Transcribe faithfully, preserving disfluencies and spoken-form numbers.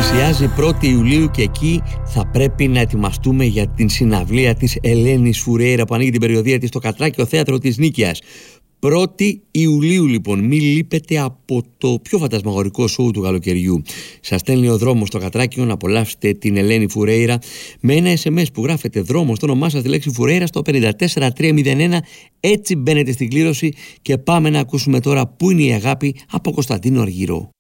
Πλησιάζει πρώτη Ιουλίου και εκεί θα πρέπει να ετοιμαστούμε για την συναυλία της Ελένης Φουρέιρα που ανοίγει την περιοδεία της στο Κατράκιο Θέατρο της Νίκαιας. πρώτη Ιουλίου λοιπόν, μη λείπετε από το πιο φαντασμαγορικό σοου του καλοκαιριού. Σας στέλνει ο δρόμος στο Κατράκιο να απολαύσετε την Ελένη Φουρέιρα με ένα ες εμ ες που γράφετε δρόμο στο όνομά σας τη λέξη Φουρέιρα στο πέντε τέσσερα τρία μηδέν ένα. Έτσι μπαίνετε στην κλήρωση και πάμε να ακούσουμε τώρα Πού είναι η αγάπη από Κωνσταντίνο Αργυρό.